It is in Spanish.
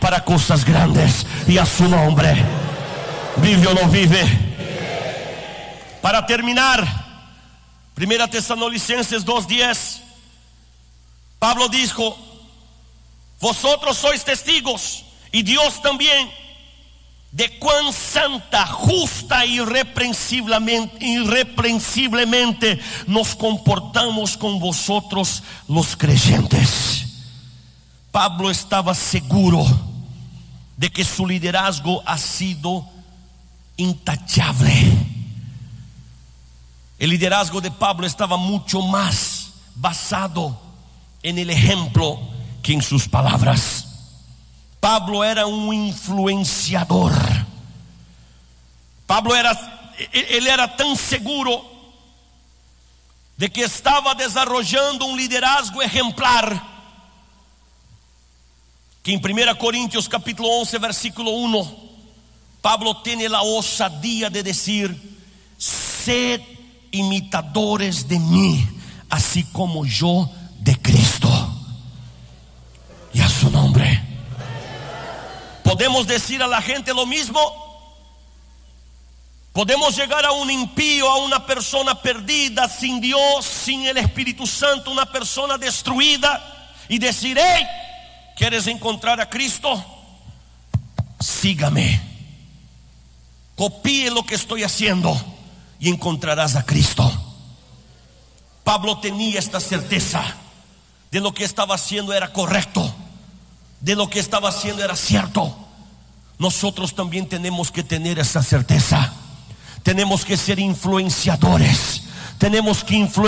para cosas grandes, y a su nombre. ¿Vive o no vive? Para terminar, 1 Tesalonicenses 2:10, Pablo dijo: vosotros sois testigos, y Dios también, de cuán santa, justa y irreprensiblemente nos comportamos con vosotros los creyentes. Pablo estaba seguro de que su liderazgo ha sido intachable. El liderazgo de Pablo estaba mucho más basado en el ejemplo que en sus palabras. Pablo era un influenciador. Él era tan seguro de que estaba desarrollando un liderazgo ejemplar, que en 1 Corintios capítulo 11 versículo 1, Pablo tiene la osadía de decir: sed imitadores de mí, así como yo de Cristo. Y a su nombre. ¿Podemos decir a la gente lo mismo? Podemos llegar a un impío, a una persona perdida, sin Dios, sin el Espíritu Santo, una persona destruida, y decir: hey, ¿quieres encontrar a Cristo? Sígame, copie lo que estoy haciendo y encontrarás a Cristo. Pablo tenía esta certeza de lo que estaba haciendo era correcto, de lo que estaba haciendo era cierto. Nosotros también tenemos que tener esa certeza. Tenemos que ser influenciadores. Tenemos que influenciar.